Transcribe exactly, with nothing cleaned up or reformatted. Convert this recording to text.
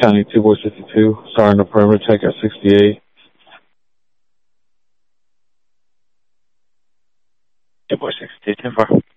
County two boy sixty-two, starting the perimeter check at sixty-eight. two boy sixty-two, ten four.